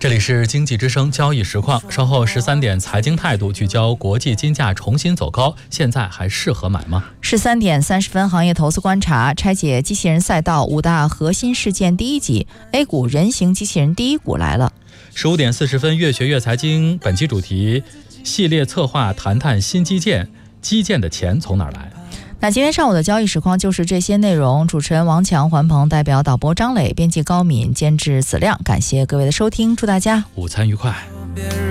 这里是经济之声交易实况，稍后13点财经态度聚焦国际金价重新走高，现在还适合买吗 ？13点30分，行业投资观察，拆解机器人赛道5大核心事件第1集 ，A 股人形机器人第一股来了。 15点40分，越学越财经，本期主题系列策划谈谈新基建，基建的钱从哪儿来？ 那今天上午的交易实况就是这些内容。主持人王强、环鹏，代表导播张磊，编辑高敏，监制子亮，感谢各位的收听，祝大家午餐愉快。